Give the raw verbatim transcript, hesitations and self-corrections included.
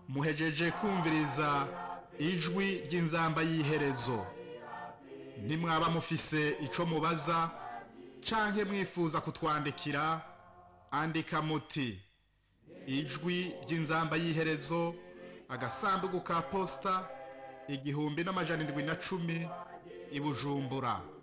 muhejeje kumviriza ijwi ry'inzamba y'iherezo. Nimwaba mufise ico mubaza canke mwifuza kutwandikira, andika muti ijwi ry'inzamba y'iherezo, agasanduku ka posta igihumbi n'amajana indwi na cumi, i Bujumbura.